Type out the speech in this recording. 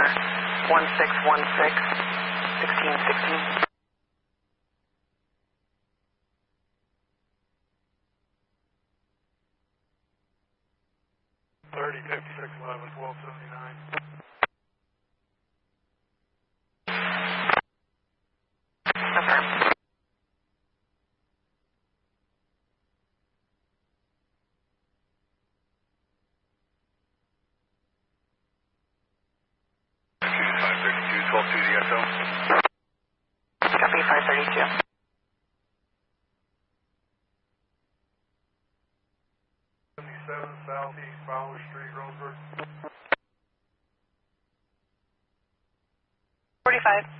1616. 30, 56, 11, 1279. Affirm. Copy 532. 77 Southeast Fowler Street, Roseburg. 45.